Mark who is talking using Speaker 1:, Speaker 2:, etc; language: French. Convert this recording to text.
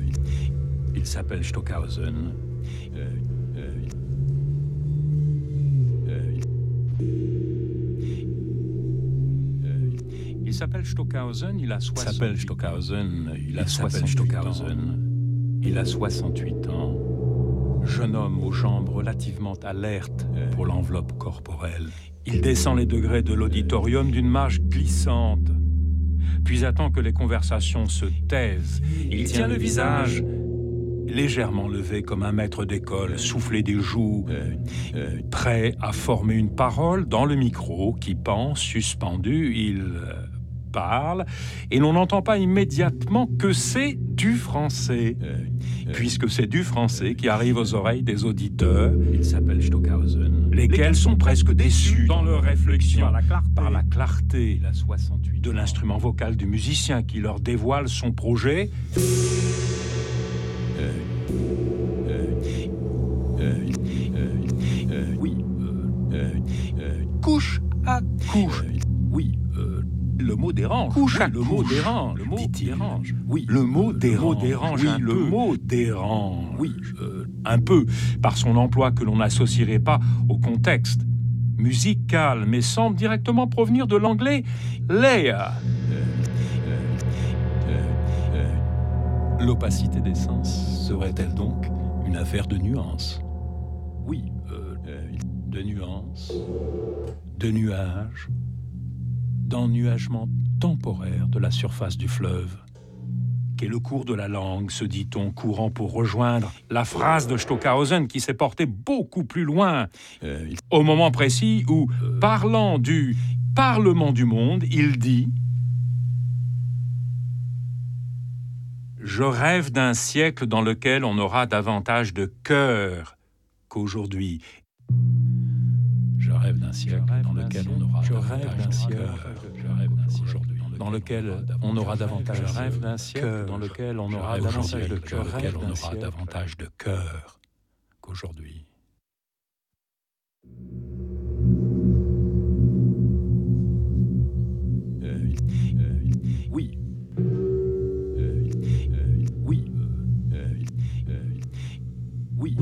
Speaker 1: Il s'appelle Stockhausen. Il s'appelle Stockhausen, il a 68 ans. Jeune homme aux jambes relativement alertes pour l'enveloppe corporelle. Il descend les degrés de l'auditorium d'une marche glissante, puis attend que les conversations se taisent. Il tient le visage légèrement levé comme un maître d'école, soufflé des joues, prêt à former une parole dans le micro qui pend, suspendu. Il parle, et l'on n'entend pas immédiatement que c'est du français, puisque c'est du français qui arrive aux oreilles des auditeurs. Il s'appelle Stockhausen, lesquels sont presque déçus dans leur réflexion par la clarté de l'instrument vocal du musicien qui leur dévoile son projet. Couche à couche. Le mot dérange. Couche à couche. Le mot dérange. Oui, le mot dérange. Oui, le mot dérange. Oui, un peu, par son emploi que l'on n'associerait pas au contexte musical, mais semble directement provenir de l'anglais layer. L'opacité des sens serait-elle donc une affaire de nuances? Oui, de nuances, de nuages, d'ennuagement temporaire de la surface du fleuve, qu'est le cours de la langue, se dit-on, courant pour rejoindre la phrase de Stockhausen qui s'est portée beaucoup plus loin, au moment précis où, parlant du Parlement du monde, il dit « Je rêve d'un siècle dans lequel on aura davantage de cœur qu'aujourd'hui. » Je rêve d'un siècle dans lequel on aura davantage de cœur qu'aujourd'hui. Dans lequel on aura davantage de cœur qu'aujourd'hui.